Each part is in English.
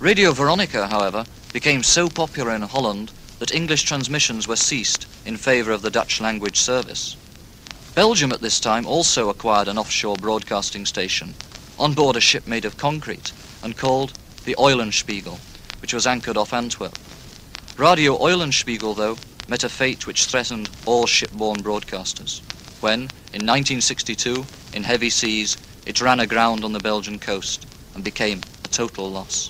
Radio Veronica, however, became so popular in Holland that English transmissions were ceased in favour of the Dutch language service. Belgium at this time also acquired an offshore broadcasting station on board a ship made of concrete and called the Eulenspiegel, which was anchored off Antwerp. Radio Eulenspiegel, though, met a fate which threatened all shipborne broadcasters, when, in 1962, in heavy seas, it ran aground on the Belgian coast and became a total loss.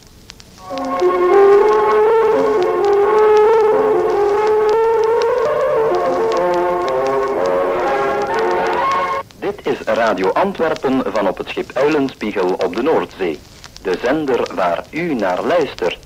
Dit is Radio Antwerpen van op het schip Eulenspiegel op de Noordzee. De zender waar u naar luistert.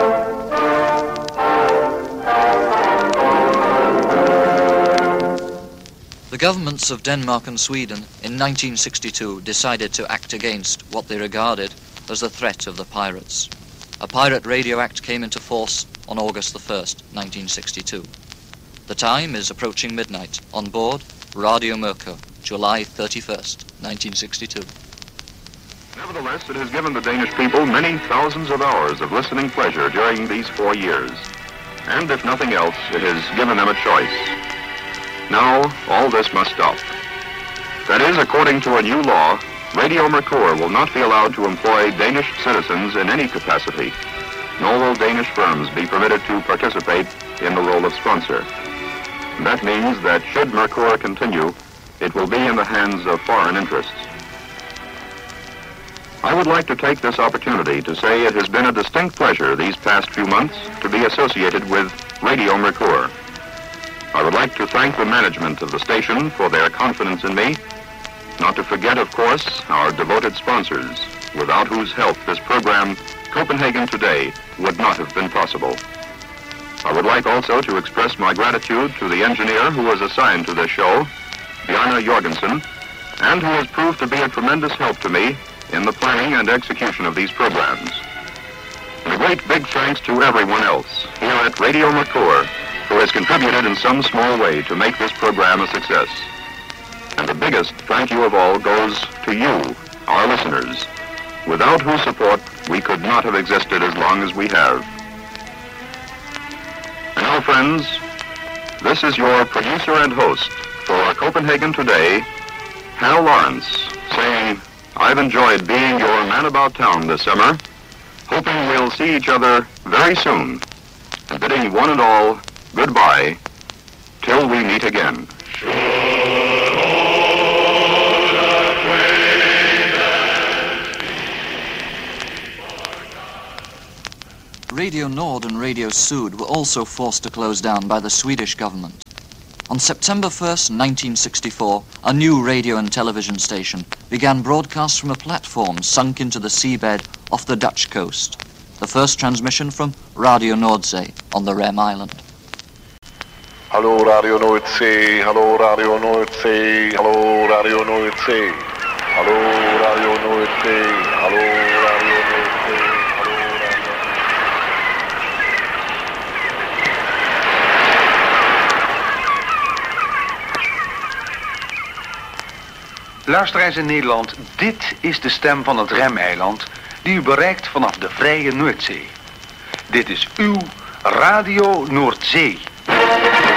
The governments of Denmark and Sweden in 1962 decided to act against what they regarded as the threat of the pirates. A Pirate Radio Act came into force on August the 1st, 1962. The time is approaching midnight on board Radio Mercur, July 31st, 1962. Nevertheless, it has given the Danish people many thousands of hours of listening pleasure during these 4 years. And if nothing else, it has given them a choice. Now, all this must stop. That is, according to a new law, Radio Mercur will not be allowed to employ Danish citizens in any capacity, nor will Danish firms be permitted to participate in the role of sponsor. That means that should Mercur continue, it will be in the hands of foreign interests. I would like to take this opportunity to say it has been a distinct pleasure these past few months to be associated with Radio Mercur. I would like to thank the management of the station for their confidence in me, not to forget, of course, our devoted sponsors, without whose help this program, Copenhagen Today, would not have been possible. I would like also to express my gratitude to the engineer who was assigned to this show, Bjarne Jorgensen, and who has proved to be a tremendous help to me in the planning and execution of these programs. And a great big thanks to everyone else here at Radio Mercur who has contributed in some small way to make this program a success. And the biggest thank you of all goes to you, our listeners, without whose support we could not have existed as long as we have. And now, friends, this is your producer and host for Copenhagen Today, Hal Lawrence, saying, I've enjoyed being your man about town this summer, hoping we'll see each other very soon, and bidding one and all goodbye till we meet again. Radio Nord and Radio Sud were also forced to close down by the Swedish government. On September 1st, 1964, a new radio and television station began broadcasts from a platform sunk into the seabed off the Dutch coast. The first transmission from Radio Noordzee on the Rem Island. Hallo Radio Noordzee, hallo Radio Noordzee, hallo Radio Noordzee, hallo Radio Noordzee, hallo Radio Noordzee, hallo Radio. Luisteraars in Nederland, dit is de stem van het Remeiland die u bereikt vanaf de vrije Noordzee. Dit is uw Radio Noordzee.